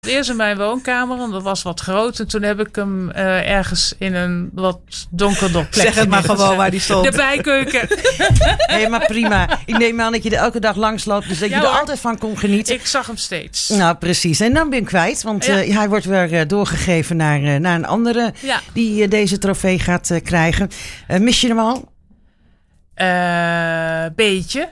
Eerst in mijn woonkamer, want dat was wat groot. En toen heb ik hem ergens in een wat donkerder plekje. Zeg het maar gewoon waar die stond. De bijkeuken. Nee, maar prima. Ik neem aan dat je er elke dag langs loopt. Dus dat je er altijd van kon genieten. Ik zag hem steeds. Nou, precies. En dan ben ik kwijt. Want hij wordt weer doorgegeven naar een andere die deze trofee gaat krijgen. Mis je hem al? Beetje.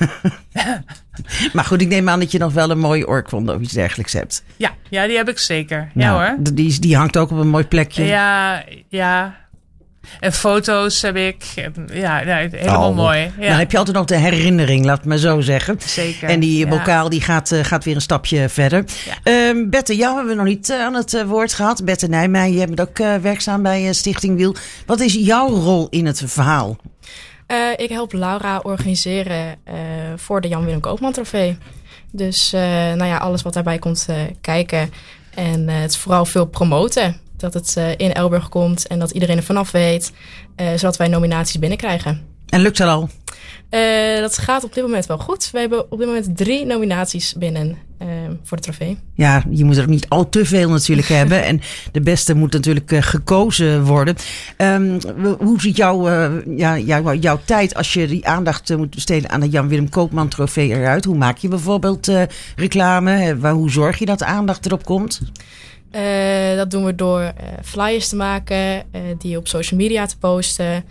Maar goed, ik neem aan dat je nog wel een mooie oorkonde of iets dergelijks hebt. Ja, die heb ik zeker. Ja hoor. Die hangt ook op een mooi plekje. Ja. En foto's heb ik. Ja, helemaal mooi. Ja. Dan heb je altijd nog de herinnering, laat het maar zo zeggen. Zeker. En die bokaal die gaat weer een stapje verder. Ja. Bette, jou hebben we nog niet aan het woord gehad. Bette Nijmeijer, je bent ook werkzaam bij Stichting Wiel. Wat is jouw rol in het verhaal? Ik help Laura organiseren voor de Jan Willem Koopman trofee. Dus alles wat daarbij komt kijken. En het vooral veel promoten. Dat het in Elburg komt en dat iedereen er vanaf weet. Zodat wij nominaties binnenkrijgen. En lukt dat al? Dat gaat op dit moment wel goed. We hebben op dit moment 3 nominaties binnen voor de trofee. Ja, je moet er ook niet al te veel natuurlijk hebben. En de beste moet natuurlijk gekozen worden. Hoe ziet jouw tijd als je die aandacht moet besteden aan de Jan Willem Koopman trofee eruit? Hoe maak je bijvoorbeeld reclame? Hoe zorg je dat de aandacht erop komt? Dat doen we door flyers te maken, die op social media te posten.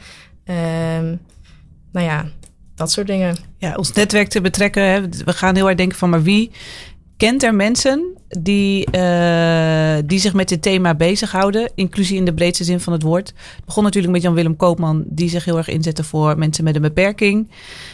Dat soort dingen. Ja, ons netwerk te betrekken. Hè. We gaan heel erg denken van, maar wie kent er mensen die zich met dit thema bezighouden? Inclusie in de breedste zin van het woord. Het begon natuurlijk met Jan Willem Koopman, die zich heel erg inzette voor mensen met een beperking.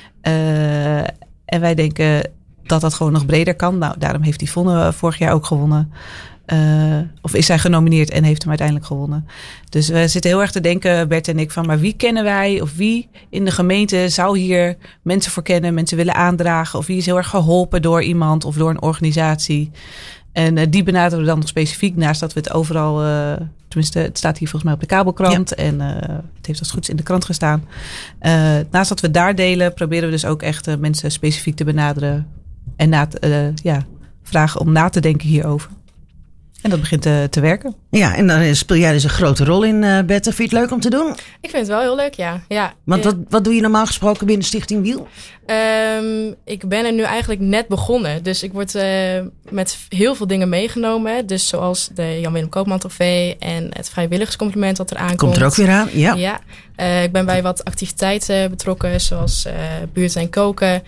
En wij denken dat dat gewoon nog breder kan. Nou, daarom heeft Yvonne vorig jaar ook gewonnen. Of is zij genomineerd en heeft hem uiteindelijk gewonnen. Dus we zitten heel erg te denken, Bert en ik, van maar wie kennen wij? Of wie in de gemeente zou hier mensen voor kennen, mensen willen aandragen? Of wie is heel erg geholpen door iemand of door een organisatie? En die benaderen we dan nog specifiek, naast dat we het overal, tenminste het staat hier volgens mij op de kabelkrant. Ja. En het heeft als goed is in de krant gestaan. Naast dat we daar delen, proberen we dus ook echt mensen specifiek te benaderen. En vragen om na te denken hierover. En dat begint te werken. Ja, en dan speel jij dus een grote rol in, Bette. Vind je het leuk om te doen? Ik vind het wel heel leuk, ja. Want wat doe je normaal gesproken binnen Stichting Wiel? Ik ben er nu eigenlijk net begonnen. Dus ik word met heel veel dingen meegenomen. Dus zoals de Jan Willem Koopman trofee en het vrijwilligerscompliment dat er aankomt. Komt er ook weer aan, ja. Ik ben bij wat activiteiten betrokken, zoals buurt en koken.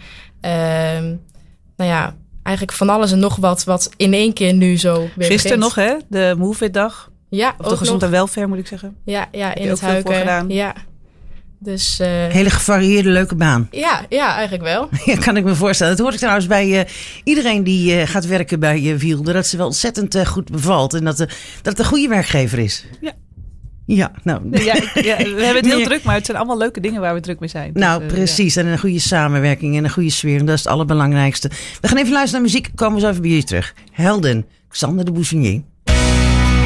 Eigenlijk van alles en nog wat in één keer nu zo weer gisteren nog, hè? De Move It dag. Ja, of de gezond en welfare, moet ik zeggen. Ja, in het Huiken. Gedaan. Ja. Dus, hele gevarieerde, leuke baan. Ja, eigenlijk wel. Ja, kan ik me voorstellen. Dat hoor ik trouwens bij iedereen die gaat werken bij Wielde. Dat ze wel ontzettend goed bevalt. En dat het een goede werkgever is. Ja. Ja, nou. We hebben het heel druk, maar het zijn allemaal leuke dingen waar we druk mee zijn. Nou, dus, precies. Ja. En een goede samenwerking en een goede sfeer. En dat is het allerbelangrijkste. We gaan even luisteren naar muziek. Komen we zo even bij jullie terug. Helden, Xander de Boussignier.